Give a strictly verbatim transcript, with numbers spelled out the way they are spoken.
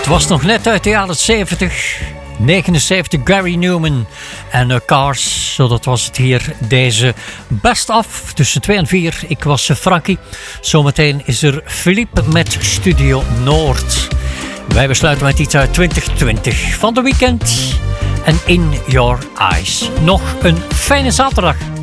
was nog net uit de jaren zeventig, negenenzeventig, Gary Newman en uh, Cars. Zo, dat was het hier, deze best af tussen twee en vier. Ik was uh, Frankie. Zometeen is er Philippe met Studio Noord. Wij besluiten met iets uit twintig twintig van de Weeknd en In Your Eyes. Nog een fijne zaterdag.